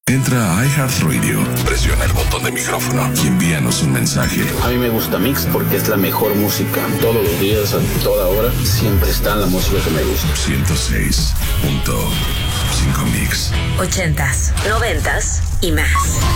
Entra a iHeartRadio, presiona el botón de micrófono y envíanos un mensaje. A mí me gusta Mix porque es la mejor música. Todos los días, a toda hora, siempre está la música que me gusta. 106.5 Mix. 80s, 90s y más.